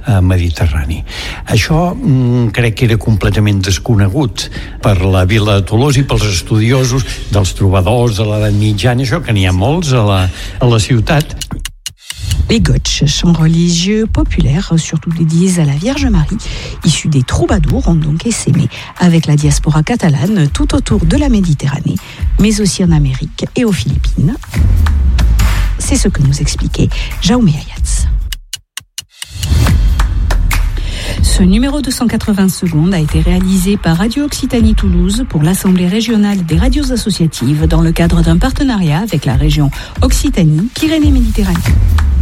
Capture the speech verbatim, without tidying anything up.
eh, mediterrani. Això mm, crec que era completament desconegut per la vila de Tolosa i pels estudiosos dels trobadors de l'edat mitjana, això que n'hi ha molts a la, a la ciutat. Les gotches, chants religieux populaires, surtout dédiés à la Vierge Marie, issus des troubadours, ont donc essaimé avec la diaspora catalane tout autour de la Méditerranée, mais aussi en Amérique et aux Philippines. C'est ce que nous expliquait Jaume Ayats. Ce numéro deux cent quatre-vingts secondes a été réalisé par Radio Occitanie Toulouse pour l'Assemblée régionale des radios associatives dans le cadre d'un partenariat avec la région Occitanie-Pyrénées-Méditerranée.